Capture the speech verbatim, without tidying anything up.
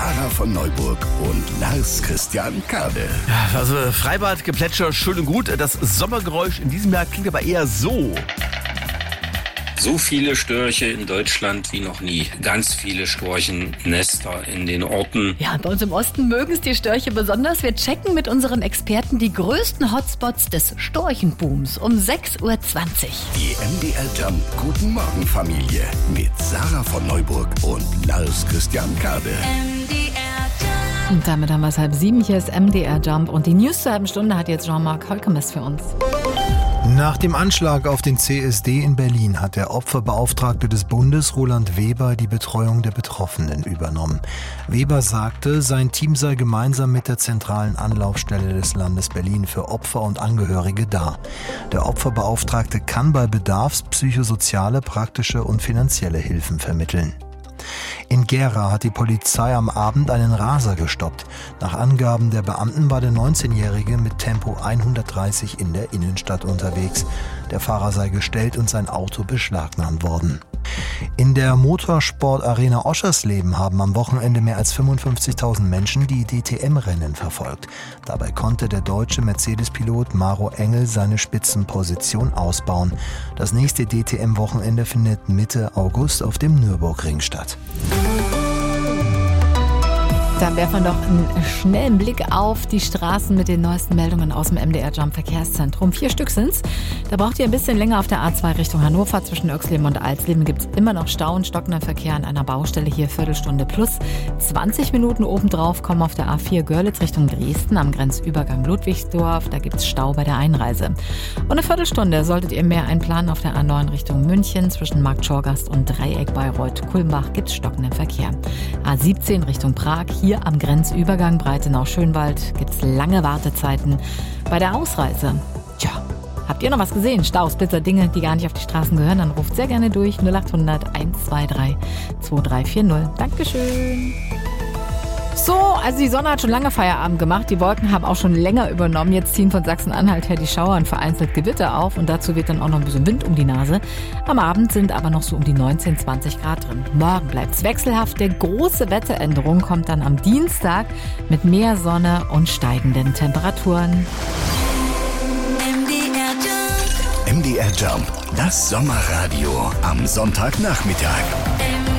Sarah von Neuburg und Lars Christian Kade. Ja, also Freibadgeplätscher, schön und gut. Das Sommergeräusch in diesem Jahr klingt aber eher so. So viele Störche in Deutschland wie noch nie. Ganz viele Storchennester in den Orten. Ja, bei uns im Osten mögen es die Störche besonders. Wir checken mit unserem Experten die größten Hotspots des Storchenbooms um sechs Uhr zwanzig. Die M D R Jump Guten Morgen Familie mit Sarah von Neuburg und Lars Christian Kade. Und damit haben wir es halb sieben. Hier ist M D R Jump und die News zur halben Stunde hat jetzt Jean-Marc Holkemes für uns. Nach dem Anschlag auf den C S D in Berlin hat der Opferbeauftragte des Bundes, Roland Weber, die Betreuung der Betroffenen übernommen. Weber sagte, sein Team sei gemeinsam mit der zentralen Anlaufstelle des Landes Berlin für Opfer und Angehörige da. Der Opferbeauftragte kann bei Bedarf psychosoziale, praktische und finanzielle Hilfen vermitteln. In Gera hat die Polizei am Abend einen Raser gestoppt. Nach Angaben der Beamten war der neunzehnjährige mit Tempo hundertdreißig in der Innenstadt unterwegs. Der Fahrer sei gestellt und sein Auto beschlagnahmt worden. In der Motorsportarena Oschersleben haben am Wochenende mehr als fünfundfünfzigtausend Menschen die D T M-Rennen verfolgt. Dabei konnte der deutsche Mercedes-Pilot Maro Engel seine Spitzenposition ausbauen. Das nächste D T M-Wochenende findet Mitte August auf dem Nürburgring statt. Dann werfen wir doch einen schnellen Blick auf die Straßen mit den neuesten Meldungen aus dem M D R Jump Verkehrszentrum. Vier Stück sind's. Da braucht ihr ein bisschen länger auf der A zwei Richtung Hannover. Zwischen Oechsleben und Alsleben gibt's immer noch Stau und stockenden Verkehr an einer Baustelle. Hier Viertelstunde plus zwanzig Minuten obendrauf kommen auf der A vier Görlitz Richtung Dresden am Grenzübergang Ludwigsdorf. Da gibt's Stau bei der Einreise. Und eine Viertelstunde solltet ihr mehr einplanen auf der A neun Richtung München. Zwischen Markt Schorgast und Dreieck Bayreuth-Kulmbach gibt's stockenden Verkehr. A siebzehn Richtung Prag. Hier Hier am Grenzübergang Breitenau-Schönwald gibt es lange Wartezeiten bei der Ausreise. Tja, habt ihr noch was gesehen? Staus, Blitzer, Dinge, die gar nicht auf die Straßen gehören? Dann ruft sehr gerne durch null acht hundert eins zwei drei zwei drei vier null. Dankeschön. So, also die Sonne hat schon lange Feierabend gemacht. Die Wolken haben auch schon länger übernommen. Jetzt ziehen von Sachsen-Anhalt her die Schauer und vereinzelt Gewitter auf. Und dazu wird dann auch noch ein bisschen Wind um die Nase. Am Abend sind aber noch so um die neunzehn, zwanzig Grad drin. Morgen bleibt es wechselhaft. Der große Wetteränderung kommt dann am Dienstag mit mehr Sonne und steigenden Temperaturen. M D R Jump, das Sommerradio am Sonntagnachmittag.